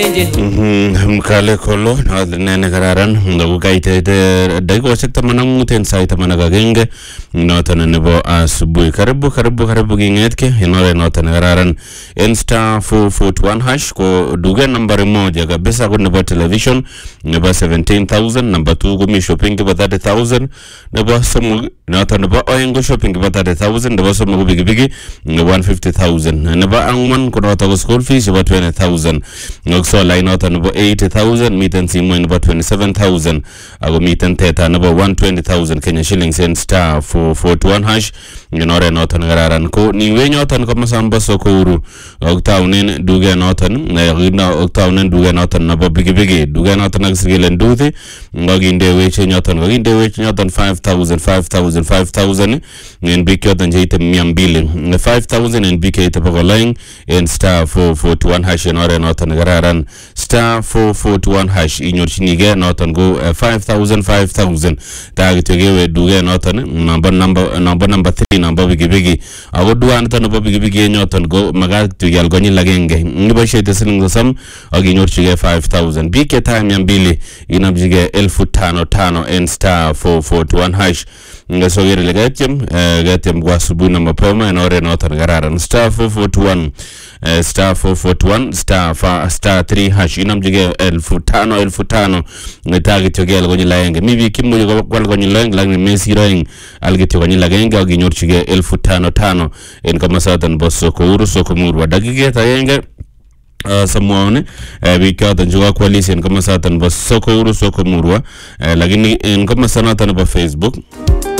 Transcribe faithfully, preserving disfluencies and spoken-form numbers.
Mkale kolo nene kararan ndagu kaite daigo wasekta manang ten saita managa genge nota nebo asubuhi karibu karibu karibu gingetke inore nota kararan en star four four one hash ko duga nambari moja kabisa ko nebo television nebo seventeen thousand number two ko mi shopping ko thirty thousand nebo samu nota nebo oyengo shopping ko thirty thousand nebo samu ko bigi bigi one fifty thousand nebo angman ko nota ko school fees about twenty thousand so line out number eighty thousand meeting simu number twenty-seven thousand ago meeting theta number one hundred twenty thousand Kenya shillings and star four four one hash nginore notan gararan ko ni wenyotan ko masamba sokuru oktaunen duge notan na gina oktaunen duge notan number bigi bigi duge notan agsilen duthi ngoginde weche nyotan ngoginde weche nyotan five thousand five thousand five thousand ngin bikyotan jeite mia mbili five thousand and bk itapagolang and star four four one hash nginore notan gararan star four four one hash inyorchinige noton go uh, five thousand five thousand tagitegewe duge noton number number number number three number bigi bigi ago duan tan number bigi bigi noton go magat tugal goni lagenge ngibashete silingo sam agi inyorchige five thousand bike time yambili inabjige elfu tano tano and star four four one hash ngasogere legatem gatem gwasubu na mapema enore noton gararan star four four one uh, star four four one star fa, star three hash inamjige elfu tano elfu tano ngetagi togel gonyi laenge mibi kimu yuko kwal gonyi laenge langni mesi roing algiti gonyi lagenge agi nyorchige elfu tano tano en kama satan bosso ko uru soko murwa dagige tayenge Uh, samuone uh, bikata njuga coalition kama satan bas soko uru soko murwa uh, lakini in kama sanatan ba Facebook